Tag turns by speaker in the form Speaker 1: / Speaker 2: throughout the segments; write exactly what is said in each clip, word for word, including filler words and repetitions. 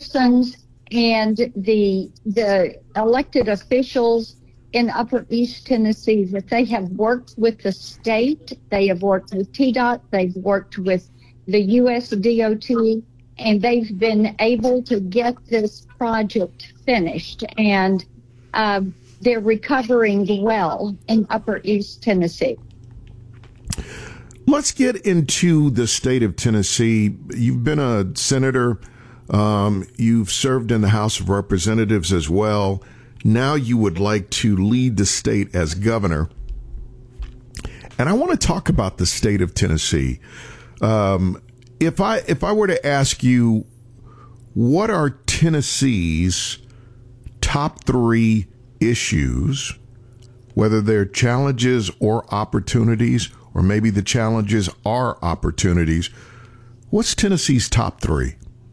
Speaker 1: citizens and the the elected officials in Upper East Tennessee that they have worked with the state, they have worked with T DOT, they've worked with the U S D O T, and they've been able to get this project finished. And uh, they're recovering well in Upper East Tennessee.
Speaker 2: Let's get into the state of Tennessee. You've been a senator. Um, you've served in the House of Representatives as well. Now you would like to lead the state as governor. And I want to talk about the state of Tennessee. Um, if I if I were to ask you, what are Tennessee's top three issues, whether they're challenges or opportunities, or maybe the challenges are opportunities, what's Tennessee's top three?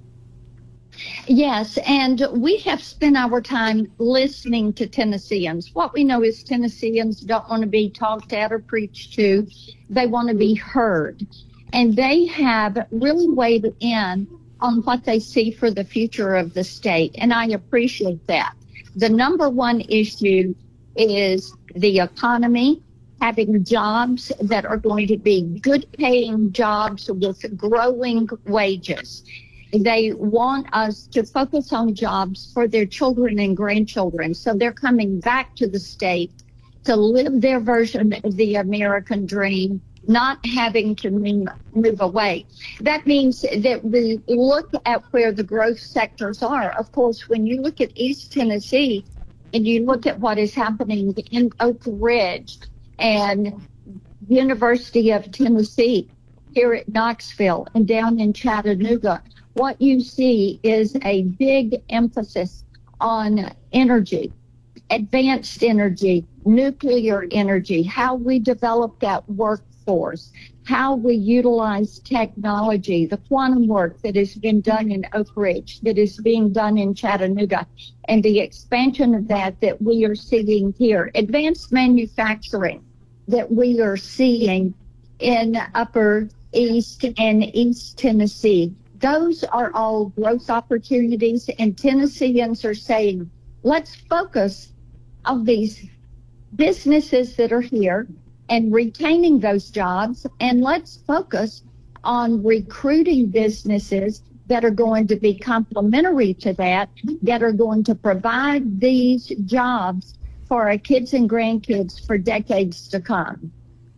Speaker 1: Yes, and we have spent our time listening to Tennesseans. What we know is Tennesseans don't want to be talked at or preached to. They want to be heard. And they have really weighed in on what they see for the future of the state, and I appreciate that. The number one issue is the economy, having jobs that are going to be good-paying jobs with growing wages. They want us to focus on jobs for their children and grandchildren. So they're coming back to the state to live their version of the American dream, not having to move, move away. That means that we look at where the growth sectors are. Of course, when you look at East Tennessee and you look at what is happening in Oak Ridge and University of Tennessee here at Knoxville and down in Chattanooga, what you see is a big emphasis on energy, advanced energy, nuclear energy, how we develop that workforce, how we utilize technology, the quantum work that has been done in Oak Ridge, that is being done in Chattanooga, and the expansion of that that we are seeing here, advanced manufacturing that we are seeing in Upper East and East Tennessee. Those are all growth opportunities, and Tennesseans are saying, let's focus on these businesses that are here and retaining those jobs, and let's focus on recruiting businesses that are going to be complementary to that, that are going to provide these jobs for our kids and grandkids for decades to come.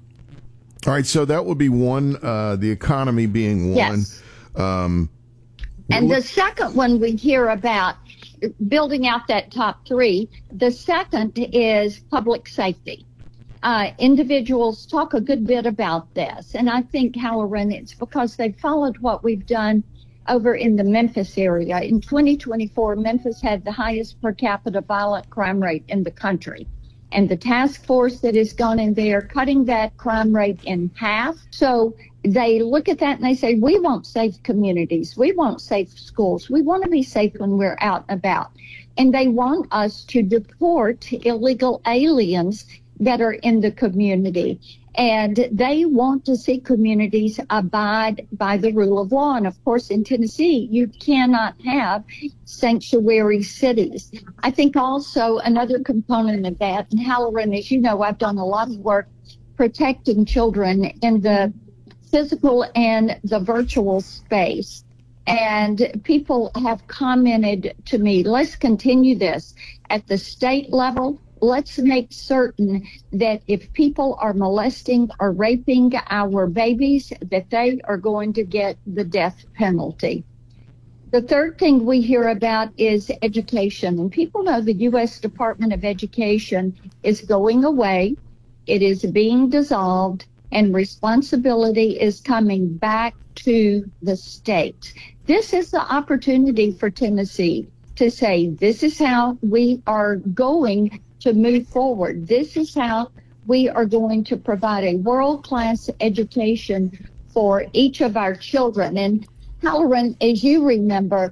Speaker 2: All right, so that would be one, uh, the economy being one.
Speaker 1: Yes.
Speaker 2: Um,
Speaker 1: and the second one we hear about, building out that top three, the second is public safety. Uh, individuals talk a good bit about this, and I think, Halloran, it's because they followed what we've done over in the Memphis area. In twenty twenty-four, Memphis had the highest per capita violent crime rate in the country. And the task force that has gone in there, cutting that crime rate in half. So they look at that and they say, we want safe communities. We want safe schools. We want to be safe when we're out and about. And they want us to deport illegal aliens that are in the community. And they want to see communities abide by the rule of law. And of course, in Tennessee, you cannot have sanctuary cities. I think also another component of that, and Halloran, as you know, I've done a lot of work protecting children in the physical and the virtual space. And people have commented to me, let's continue this at the state level. Let's make certain that if people are molesting or raping our babies, that they are going to get the death penalty. The third thing we hear about is education. And people know the U S Department of Education is going away. It is being dissolved, and responsibility is coming back to the state. This is the opportunity for Tennessee to say, this is how we are going to move forward. This is how we are going to provide a world-class education for each of our children. And Halloran, as you remember,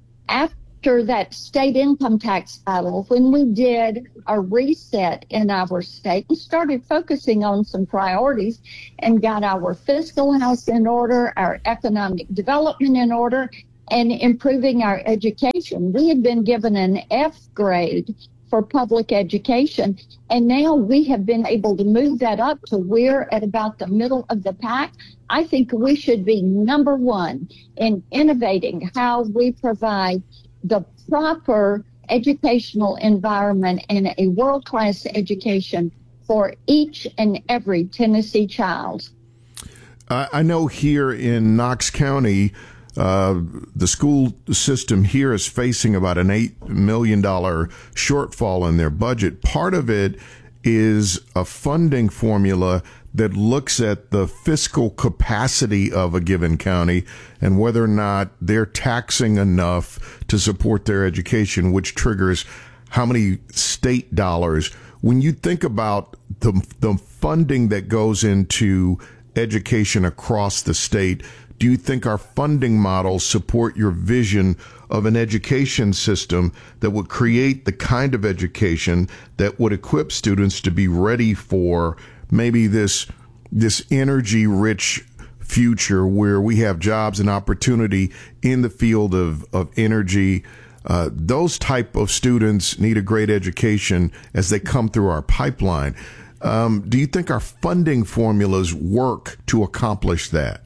Speaker 1: after that state income tax battle, when we did a reset in our state, we started focusing on some priorities and got our fiscal house in order, our economic development in order, and improving our education. We had been given an F grade for public education, and now we have been able to move that up to we're at about the middle of the pack. I think we should be number one in innovating how we provide the proper educational environment and a world-class education for each and every Tennessee child.
Speaker 2: I know here in Knox County, uh, the school system here is facing about an eight million dollars shortfall in their budget. Part of it is a funding formula that looks at the fiscal capacity of a given county and whether or not they're taxing enough to support their education, which triggers how many state dollars. When you think about the the funding that goes into education across the state, do you think our funding models support your vision of an education system that would create the kind of education that would equip students to be ready for maybe this this energy-rich future where we have jobs and opportunity in the field of, of energy? Uh, those type of students need a great education as they come through our pipeline. Um, do you think our funding formulas work to accomplish that?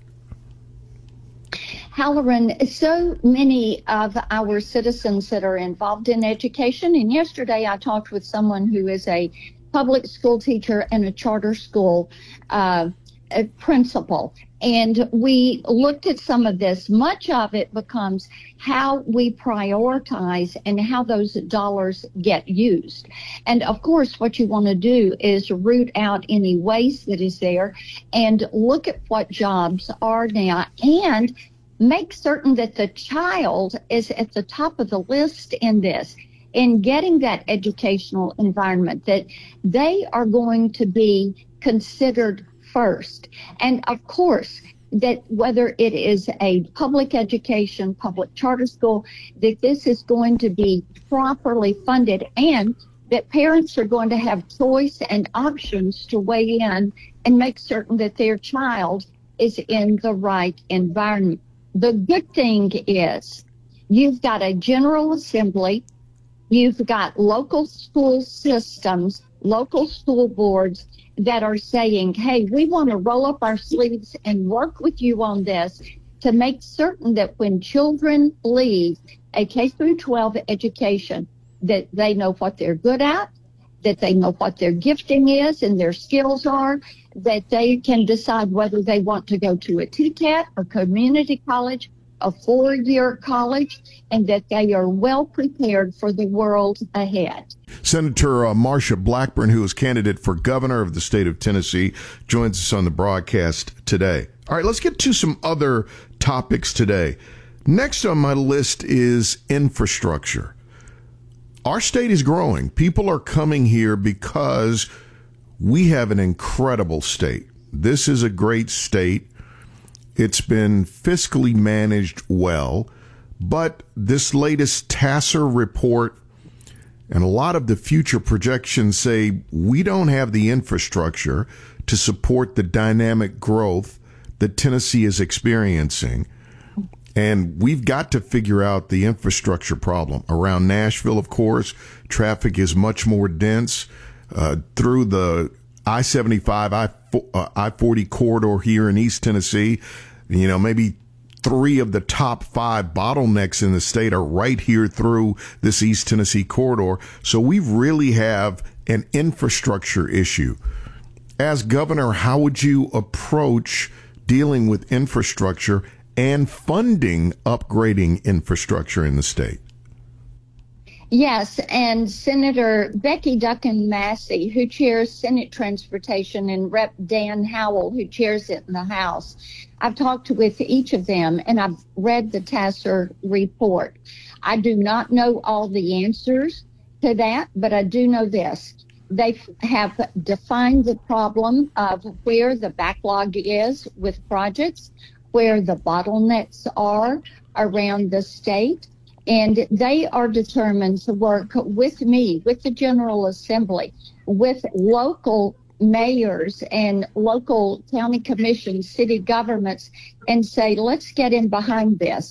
Speaker 1: Halloran, so many of our citizens that are involved in education, and yesterday I talked with someone who is a public school teacher and a charter school uh, a principal, and we looked at some of this. Much of it becomes how we prioritize and how those dollars get used. And of course, what you want to do is root out any waste that is there and look at what jobs are now and make certain that the child is at the top of the list in this, in getting that educational environment, that they are going to be considered first. And of course, that whether it is a public education, public charter school, that this is going to be properly funded and that parents are going to have choice and options to weigh in and make certain that their child is in the right environment. The good thing is you've got a General Assembly, you've got local school systems, local school boards that are saying, hey, we want to roll up our sleeves and work with you on this to make certain that when children leave a K through twelve education, that they know what they're good at, that they know what their gifting is and their skills are, that they can decide whether they want to go to a T C A T, a community college, a four-year college, and that they are well prepared for the world ahead.
Speaker 2: Senator uh, Marsha Blackburn, who is candidate for governor of the state of Tennessee, joins us on the broadcast today. All right, let's get to some other topics today. Next on my list is infrastructure. Our state is growing. People are coming here because we have an incredible state. This is a great state. It's been fiscally managed well, but this latest TASER report and a lot of the future projections say we don't have the infrastructure to support the dynamic growth that Tennessee is experiencing. And we've got to figure out the infrastructure problem. Around Nashville, of course, traffic is much more dense. Uh, through the I seventy-five, I forty corridor here in East Tennessee, you know, maybe three of the top five bottlenecks in the state are right here through this East Tennessee corridor. So we really have an infrastructure issue. As governor, how would you approach dealing with infrastructure and funding upgrading infrastructure in the state?
Speaker 1: Yes, and Senator Becky Duncan Massey, who chairs Senate Transportation, and Representative Dan Howell, who chairs it in the House. I've talked with each of them, and I've read the TASER report. I do not know all the answers to that, but I do know this. They have defined the problem of where the backlog is with projects, where the bottlenecks are around the state. And they are determined to work with me, with the General Assembly, with local mayors and local county commissions, city governments, and say, let's get in behind this.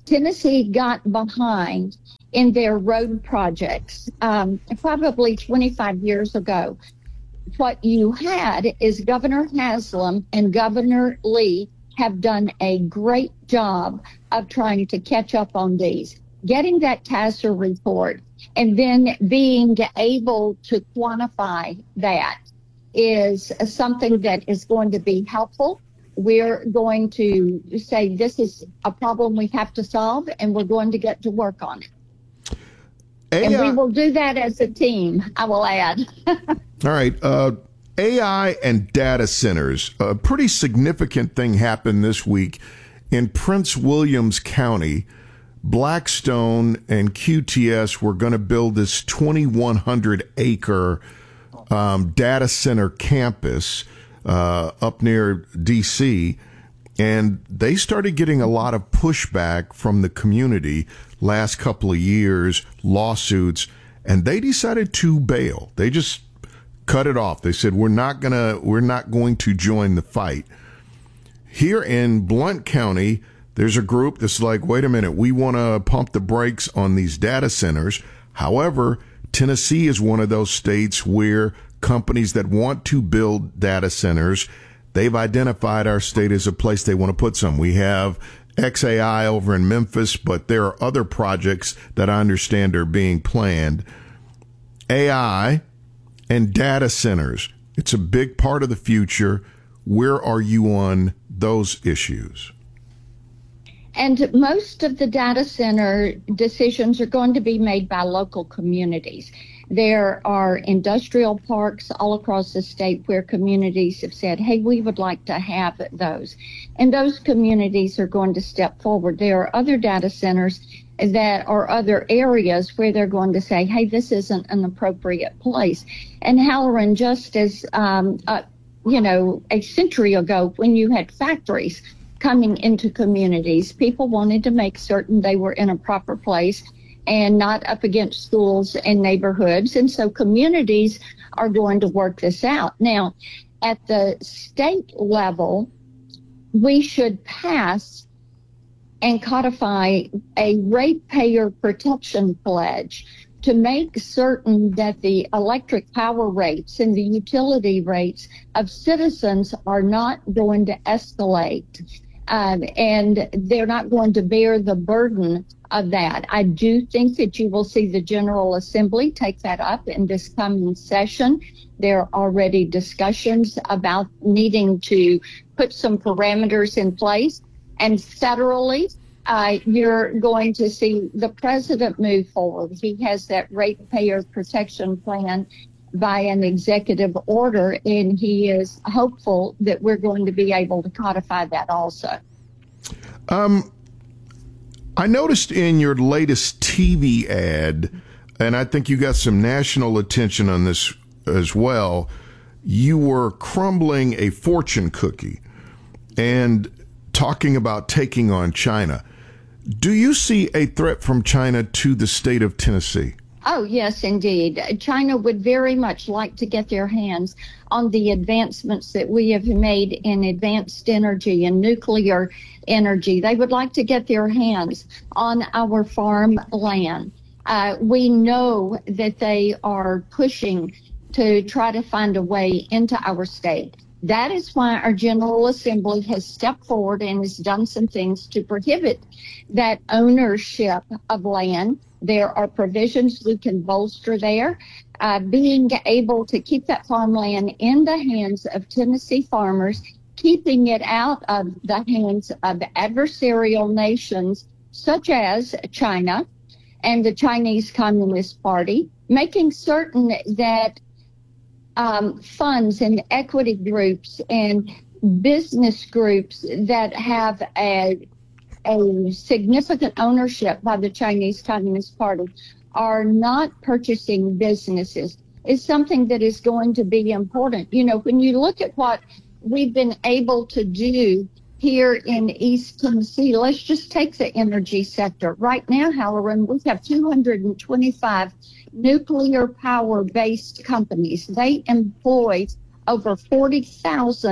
Speaker 1: Tennessee got behind in their road projects um, probably twenty-five years ago. What you had is Governor Haslam and Governor Lee have done a great job of trying to catch up on these, getting that TASER report, and then being able to quantify that is something that is going to be helpful. We're going to say this is a problem we have to solve, and we're going to get to work on it. A I, and we will do that as a team, I will add.
Speaker 2: All right. Uh, A I and data centers. A pretty significant thing happened this week in Prince Williams County. Blackstone and Q T S were going to build this twenty-one hundred acre um, data center campus uh, up near D C, and they started getting a lot of pushback from the community last couple of years, lawsuits, and they decided to bail. They just cut it off. They said, we're not gonna, we're not going to join the fight. Here in Blount County, there's a group that's like, wait a minute, we want to pump the brakes on these data centers. However, Tennessee is one of those states where companies that want to build data centers, they've identified our state as a place they want to put some. We have X A I over in Memphis, but there are other projects that I understand are being planned. A I and data centers, it's a big part of the future. Where are you on those issues?
Speaker 1: And most of the data center decisions are going to be made by local communities. There are industrial parks all across the state where communities have said, hey, we would like to have those. And those communities are going to step forward. There are other data centers that are other areas where they're going to say, hey, this isn't an appropriate place. And Halloran, just as, um, uh, you know, a century ago when you had factories coming into communities, people wanted to make certain they were in a proper place and not up against schools and neighborhoods. And so communities are going to work this out. Now, at the state level, we should pass and codify a ratepayer protection pledge to make certain that the electric power rates and the utility rates of citizens are not going to escalate. Um, and they're not going to bear the burden of that. I do think that you will see the General Assembly take that up in this coming session. There are already discussions about needing to put some parameters in place. And federally, uh, you're going to see the president move forward. He has that ratepayer protection plan by an executive order, and he is hopeful that we're going to be able to codify that also.
Speaker 2: Um, I noticed in your latest T V ad, and I think you got some national attention on this as well, you were crumbling a fortune cookie and talking about taking on China. Do you see a threat from China to the state of Tennessee?
Speaker 1: Oh, yes, indeed. China would very much like to get their hands on the advancements that we have made in advanced energy and nuclear energy. They would like to get their hands on our farm land. Uh, we know that they are pushing to try to find a way into our state. That is why our General Assembly has stepped forward and has done some things to prohibit that ownership of land. There are provisions we can bolster there. Uh, being able to keep that farmland in the hands of Tennessee farmers, keeping it out of the hands of adversarial nations such as China and the Chinese Communist Party, making certain that um, funds and equity groups and business groups that have a a significant ownership by the Chinese Communist Party are not purchasing businesses is something that is going to be important. You know, when you look at what we've been able to do here in East Tennessee, let's just take the energy sector. Right now, Halloran, we have two hundred twenty-five nuclear power-based companies. They employ over forty thousand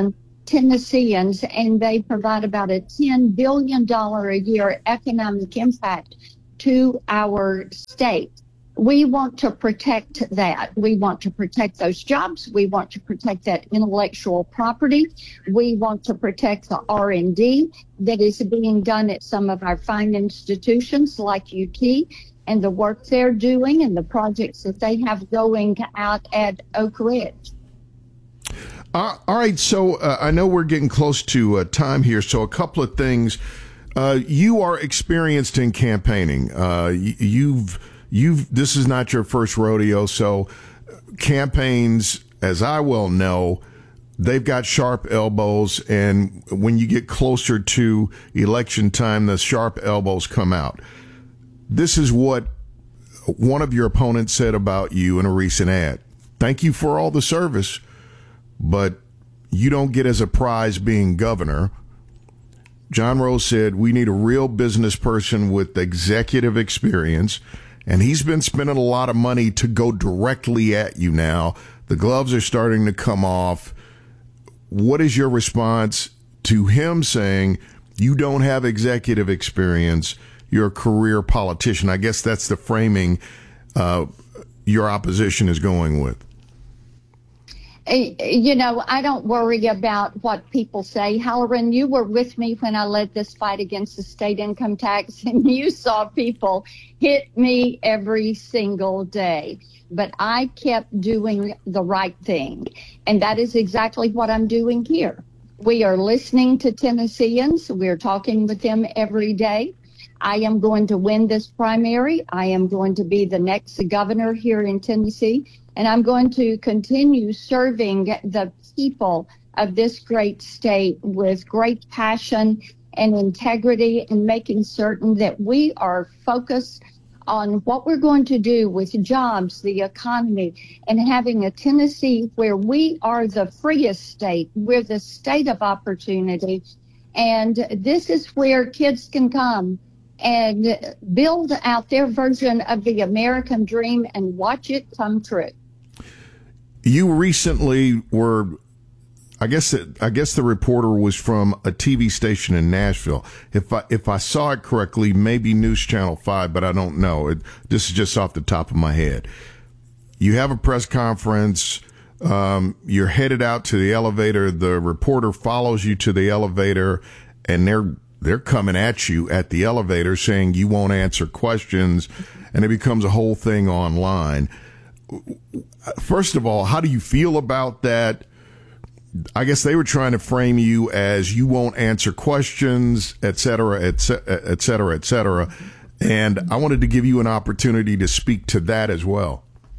Speaker 1: Tennesseans, and they provide about a ten billion dollars a year economic impact to our state. We want to protect that. We want to protect those jobs. We want to protect that intellectual property. We want to protect the R and D that is being done at some of our fine institutions like U T, and the work they're doing and the projects that they have going out at Oak Ridge.
Speaker 2: Uh, all right, so uh, I know we're getting close to uh, time here, so a couple of things. Uh, you are experienced in campaigning. Uh, y- you've you've this is not your first rodeo, so campaigns, as I well know, they've got sharp elbows, and when you get closer to election time, the sharp elbows come out. This is what one of your opponents said about you in a recent ad. Thank you for all the service, but you don't get as a prize being governor. John Rose said, we need a real business person with executive experience, and he's been spending a lot of money to go directly at you now. The gloves are starting to come off. What is your response to him saying you don't have executive experience? You're a career politician. I guess that's the framing uh, your opposition is going with.
Speaker 1: You know, I don't worry about what people say. Halloran, you were with me when I led this fight against the state income tax, and you saw people hit me every single day. But I kept doing the right thing, and that is exactly what I'm doing here. We are listening to Tennesseans. We're talking with them every day. I am going to win this primary. I am going to be the next governor here in Tennessee, and I'm going to continue serving the people of this great state with great passion and integrity, and making certain that we are focused on what we're going to do with jobs, the economy, and having a Tennessee where we are the freest state. We're the state of opportunity, and this is where kids can come and build out their version of the American dream and watch it come true.
Speaker 2: You recently were, I guess, it, I guess the reporter was from a T V station in Nashville. If I if I saw it correctly, maybe News Channel five, but I don't know. It, this is just off the top of my head. You have a press conference. Um, you're headed out to the elevator. The reporter follows you to the elevator, and they're they're coming at you at the elevator saying you won't answer questions, and it becomes a whole thing online. First of all, how do you feel about that? I guess they were trying to frame you as you won't answer questions, et cetera, et cetera, et cetera, et cetera. And I wanted to give you an opportunity to speak to that as well.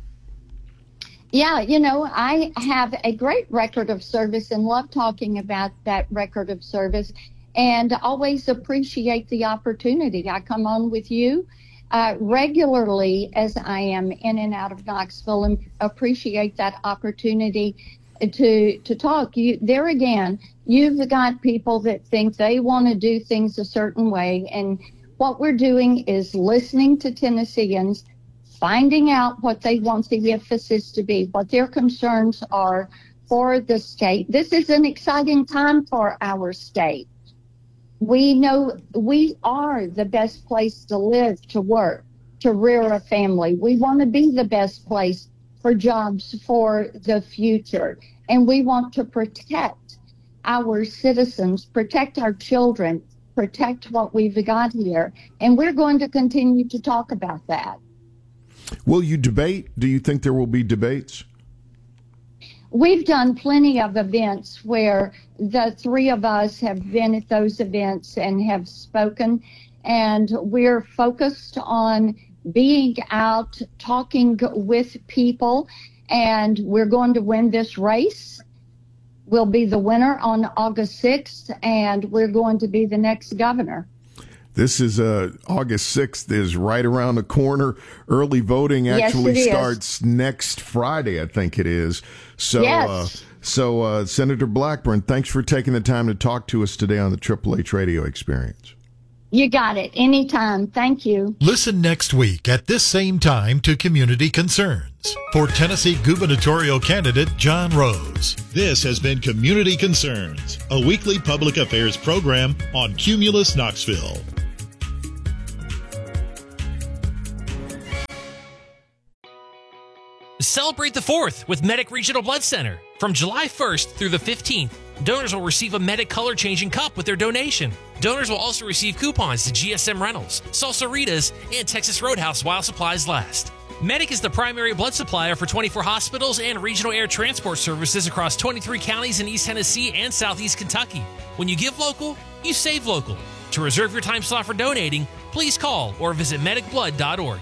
Speaker 1: Yeah, you know, I have a great record of service and love talking about that record of service, and always appreciate the opportunity. I come on with you uh, regularly as I am in and out of Knoxville, and appreciate that opportunity to to talk. You there again, you've got people that think they want to do things a certain way, and what we're doing is listening to Tennesseans, finding out what they want the emphasis to be, what their concerns are for the state. This is an exciting time for our state. We know we are the best place to live, to work, to rear a family. We want to be the best place for jobs for the future. And we want to protect our citizens, protect our children, protect what we've got here. And we're going to continue to talk about that.
Speaker 2: Will you debate? Do you think there will be debates?
Speaker 1: We've done plenty of events where the three of us have been at those events and have spoken, and we're focused on being out, talking with people, and we're going to win this race. We'll be the winner on August sixth, and we're going to be the next governor.
Speaker 2: This is uh, August sixth is right around the corner. Early voting actually
Speaker 1: yes,
Speaker 2: starts next Friday, I think it is. So,
Speaker 1: yes.
Speaker 2: uh, so uh, Senator Blackburn, thanks for taking the time to talk to us today on the Triple H Radio Experience.
Speaker 1: You got it. Anytime. Thank you.
Speaker 3: Listen next week at this same time to Community Concerns for Tennessee gubernatorial candidate John Rose. This has been Community Concerns, a weekly public affairs program on Cumulus Knoxville.
Speaker 4: Celebrate the fourth with Medic Regional Blood Center. From July first through the fifteenth, donors will receive a Medic color-changing cup with their donation. Donors will also receive coupons to G S M Rentals, Salsaritas, and Texas Roadhouse while supplies last. Medic is the primary blood supplier for twenty-four hospitals and regional air transport services across twenty-three counties in East Tennessee and Southeast Kentucky. When you give local, you save local. To reserve your time slot for donating, please call or visit medic blood dot org.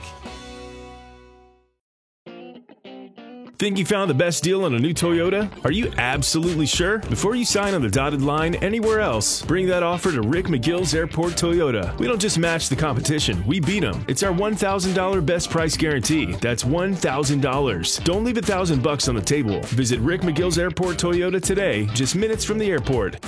Speaker 5: Think you found the best deal on a new Toyota? Are you absolutely sure? Before you sign on the dotted line anywhere else, bring that offer to Rick McGill's Airport Toyota. We don't just match the competition, we beat them. It's our one thousand dollars best price guarantee. That's one thousand dollars. Don't leave a thousand bucks on the table. Visit Rick McGill's Airport Toyota today, just minutes from the airport.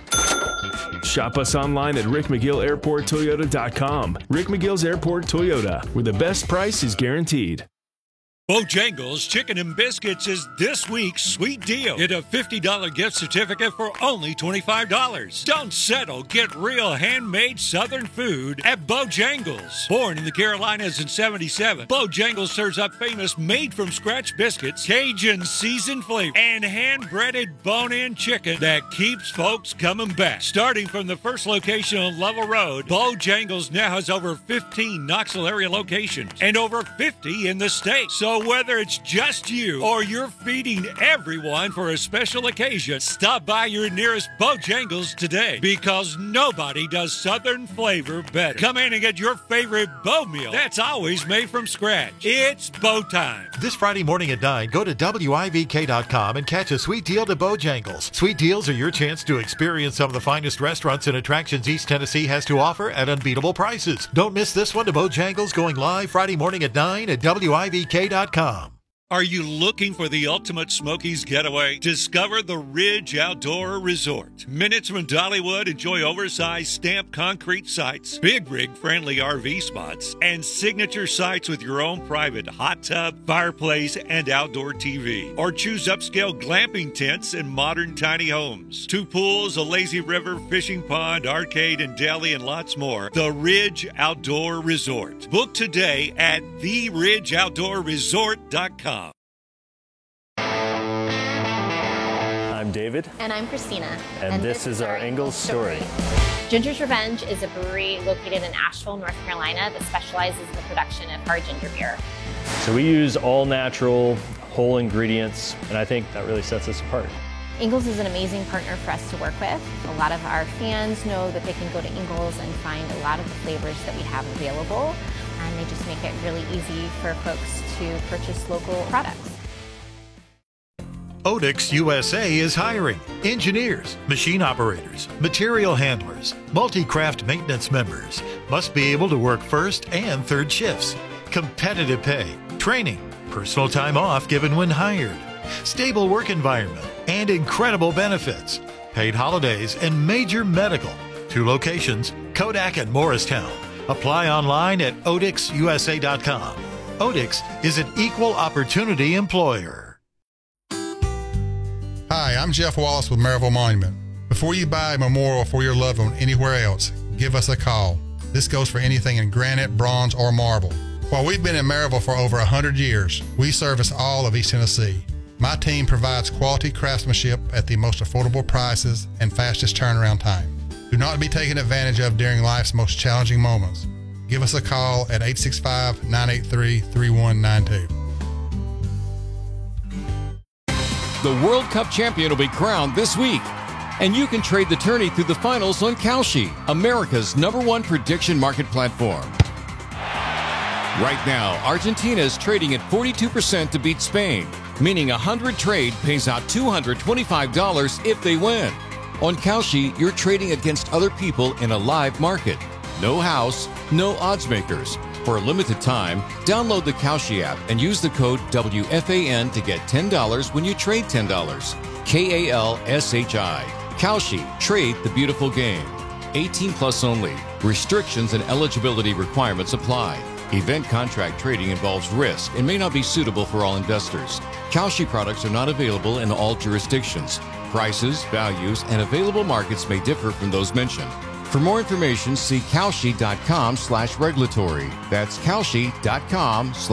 Speaker 5: Shop us online at rick mcgill airport toyota dot com. Rick McGill's Airport Toyota, where the best price is guaranteed.
Speaker 6: Bojangles Chicken and Biscuits is this week's sweet deal. Get a fifty dollars gift certificate for only twenty-five dollars. Don't settle. Get real handmade Southern food at Bojangles. Born in the Carolinas in seventy-seven, Bojangles serves up famous made-from-scratch biscuits, Cajun seasoned flavor, and hand-breaded bone-in chicken that keeps folks coming back. Starting from the first location on Level Road, Bojangles now has over fifteen Knoxville area locations and over fifty in the state. So whether it's just you or you're feeding everyone for a special occasion, stop by your nearest Bojangles today, because nobody does Southern flavor better. Come in and get your favorite Bo meal that's always made from scratch. It's Bo time.
Speaker 3: This Friday morning at nine, go to W I V K dot com and catch a sweet deal to Bojangles. Sweet deals are your chance to experience some of the finest restaurants and attractions East Tennessee has to offer at unbeatable prices. Don't miss this one to Bojangles, going live Friday morning at nine at W I V K dot com.
Speaker 6: Are you looking for the ultimate Smokies getaway? Discover the Ridge Outdoor Resort. Minutes from Dollywood, enjoy oversized stamped concrete sites, big rig friendly R V spots, and signature sites with your own private hot tub, fireplace, and outdoor T V. Or choose upscale glamping tents and modern tiny homes. Two pools, a lazy river, fishing pond, arcade, and deli, and lots more. The Ridge Outdoor Resort. Book today at the ridge outdoor resort dot com.
Speaker 7: I'm David.
Speaker 8: And I'm Christina.
Speaker 7: And, and this, this is our Ingalls story.
Speaker 8: story. Ginger's Revenge is a brewery located in Asheville, North Carolina that specializes in the production of hard ginger beer.
Speaker 7: So we use all natural, whole ingredients, and I think that really sets us apart.
Speaker 8: Ingalls is an amazing partner for us to work with. A lot of our fans know that they can go to Ingalls and find a lot of the flavors that we have available, and they just make it really easy for folks to purchase local products.
Speaker 3: Odix U S A is hiring engineers, machine operators, material handlers, multi-craft maintenance members. Must be able to work first and third shifts. Competitive pay, training, personal time off given when hired, stable work environment, and incredible benefits. Paid holidays and major medical. Two locations, Kodak and Morristown. Apply online at odix U S A dot com. Odix is an equal opportunity employer.
Speaker 9: Hi, I'm Jeff Wallace with Maryville Monument. Before you buy a memorial for your loved one anywhere else, give us a call. This goes for anything in granite, bronze, or marble. While we've been in Maryville for over one hundred years, we service all of East Tennessee. My team provides quality craftsmanship at the most affordable prices and fastest turnaround time. Do not be taken advantage of during life's most challenging moments. Give us a call at eight six five, nine eight three, three one nine two.
Speaker 10: The World Cup champion will be crowned this week, and you can trade the tourney through the finals on Kalshi, America's number one prediction market platform. Right now, Argentina is trading at forty-two percent to beat Spain, meaning a one hundred trade pays out two hundred twenty-five dollars if they win. On Kalshi, you're trading against other people in a live market. No house, no odds makers. For a limited time, download the Kalshi app and use the code W F A N to get ten dollars when you trade ten dollars. K A L S H I. Kalshi. Trade the beautiful game. eighteen plus only. Restrictions and eligibility requirements apply. Event contract trading involves risk and may not be suitable for all investors. Kalshi products are not available in all jurisdictions. Prices, values, and available markets may differ from those mentioned. For more information, see Kalshi dot com slash regulatory. That's Kalshi dot com slash